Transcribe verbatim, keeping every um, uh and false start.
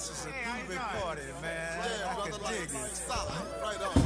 This is a groovy party, man. Yeah, I brother, can like, dig like it. solid. Right on.